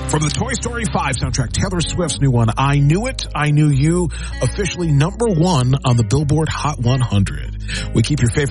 From the Toy Story 5 soundtrack, Taylor Swift's new one, I Knew It, I Knew You, officially #1 on the Billboard Hot 100. We keep your favorite